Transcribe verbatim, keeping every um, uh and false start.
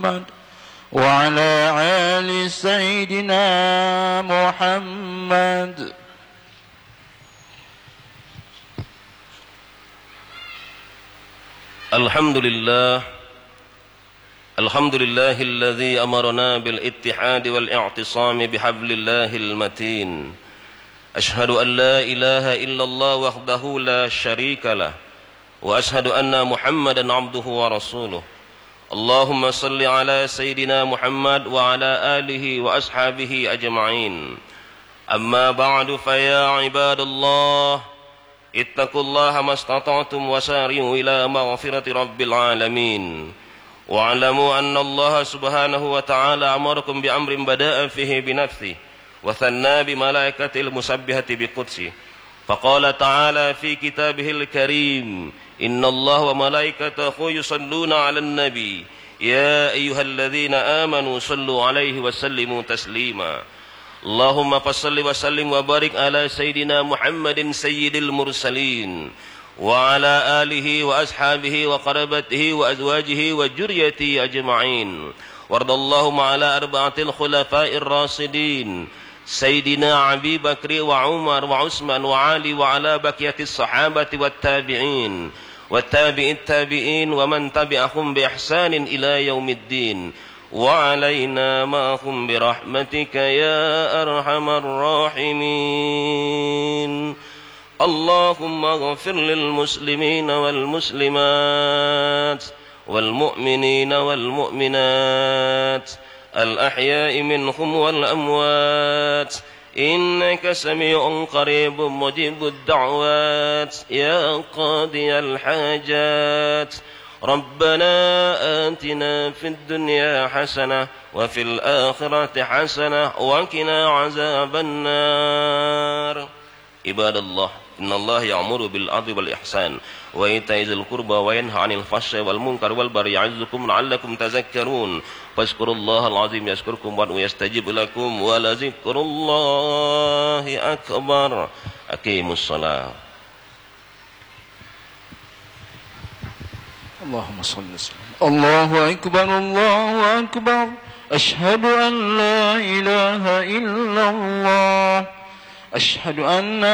وعلى آل سيدنا محمد. الحمد لله الحمد لله الذي أمرنا بالاتحاد والاعتصام بحبل الله المتين. أشهد أن لا إله إلا الله وحده لا شريك له وأشهد أن محمدا عبده ورسوله. اللهم صل على سيدنا محمد وعلى آله وأصحابه أجمعين. أما بعد فيا عباد الله اتقوا الله ما استطعتم وسارعوا إلى مغفرة رب العالمين. واعلموا أن الله سبحانه وتعالى أمركم بأمر بدأ فيه بنفسه وثنى بملائكة المسبحة بقدسه. فقال تعالى في كتابه الكريم: إن الله وملائكته يصلون على النبي يا أيها الذين آمنوا صلوا عليه وسلموا تسليما. اللهم فصل وسلم وبارك على سيدنا محمد سيد المرسلين وعلى آله وأصحابه وقرابته وأزواجه وذريته أجمعين. وارض اللهم على أربعة الخلفاء الراشدين سيدنا أبي بكر وعمر وعثمان وعلي وعلى بقية الصحابة والتابعين والتابع التابعين ومن تبعهم بإحسان إلى يوم الدين وعلينا معهم برحمتك يا أرحم الراحمين. اللهم اغفر للمسلمين والمسلمات والمؤمنين والمؤمنات الأحياء منهم والأموات إنك سميع قريب مجيب الدعوات يا قاضي الحاجات. ربنا آتنا في الدنيا حسنة وفي الآخرة حسنة وقنا عذاب النار. عباد الله إن الله يأمر بالعدل والإحسان وإيتاء ذي القربى وينهى عن الفحشاء والمنكر والبغي يعظكم لعلكم تذكرون. فاذكروا الله العظيم يذكركم ويستجيب لكم ولذكر الله أكبر. أقيموا الصلاة. اللهم صل وسلم. الله أكبر الله أكبر. أشهد أن لا إله إلا الله. أشهد أن